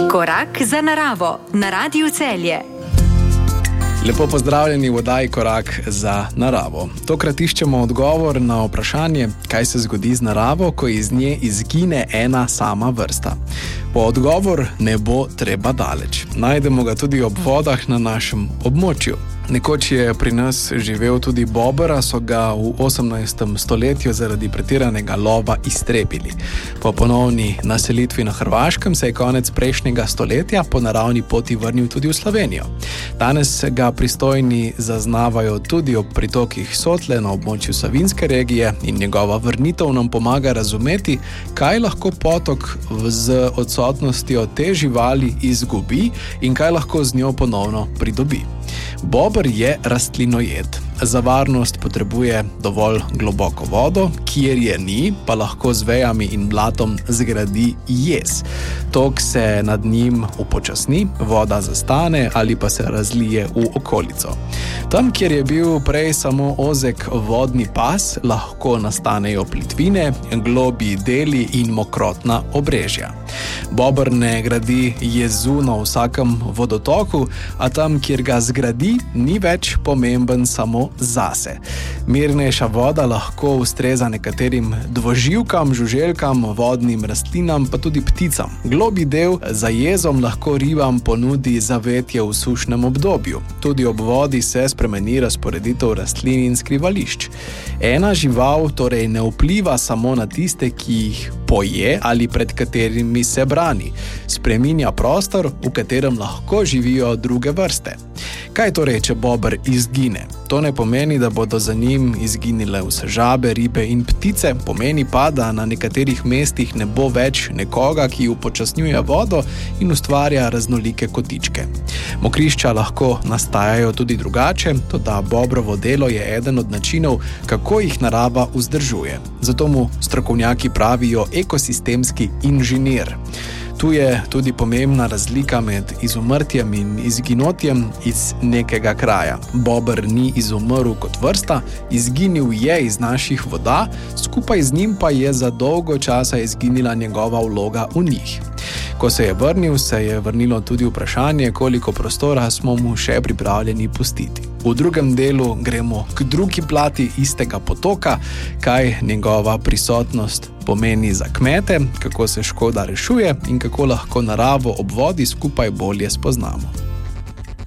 Korak za naravo na Radiu Celje. Lepo pozdravljeni v oddaji Korak za naravo. Tokrat iščemo odgovor na vprašanje, kaj se zgodi z naravo, ko iz nje izgine ena sama vrsta. Po odgovor ne bo treba daleč. Najdemo ga tudi ob vodah na našem območju. Nekoč je pri nas živel tudi bober, a so ga v 18. stoletju zaradi pretiranega lova iztrebili. Po ponovni naselitvi na Hrvaškem se je konec prejšnjega stoletja po naravni poti vrnil tudi v Slovenijo. Danes ga pristojni zaznavajo tudi ob pritokih Sotle na območju Savinjske regije in njegova vrnitev nam pomaga razumeti, kaj lahko potok z odsotnostjo te živali izgubi in kaj lahko z njo ponovno pridobi. Bober je rastlinojed. Za varnost potrebuje dovolj globoko vodo, kjer je ni, pa lahko z vejami in blatom zgradi jez. Tok se nad njim upočasni, voda zastane ali pa se razlije v okolico. Tam, kjer je bil prej samo ozek vodni pas, lahko nastanejo plitvine, globi deli in mokrotna obrežja. Bober ne gradi jezu na vsakem vodotoku, a tam, kjer ga zgradi, ni več pomemben samo zase. Mirnejša voda lahko ustreza nekaterim dvoživkam, žuželkam, vodnim rastlinam, pa tudi pticam. Globi del za jezom lahko ribam ponudi zavetje v sušnem obdobju. Tudi ob vodi se spremeni razporeditev rastlin in skrivališč. Ena žival torej ne vpliva samo na tiste, ki jih poje ali pred katerimi se brani. Spreminja prostor, v katerem lahko živijo druge vrste. Kaj torej, če bober izgine? To ne pomeni, da bodo za njim izginile vse žabe, ribe in ptice, pomeni pa, da na nekaterih mestih ne bo več nekoga, ki upočasnjuje vodo in ustvarja raznolike kotičke. Mokrišča lahko nastajajo tudi drugače, toda bobrovo delo je eden od načinov, kako jih narava vzdržuje. Zato mu strokovnjaki pravijo ekosistemski inženir. Tu je tudi pomembna razlika med izumrtjem in izginotjem iz nekega kraja. Bober ni izumrl kot vrsta, izginil je iz naših voda, skupaj z njim pa je za dolgo časa izginila njegova vloga v njih. Ko se je vrnil, se je vrnilo tudi vprašanje, koliko prostora smo mu še pripravljeni pustiti. V drugem delu gremo k drugi plati istega potoka, kaj njegova prisotnost pomeni za kmete, kako se škoda rešuje in kako lahko naravo ob vodi skupaj bolje spoznamo.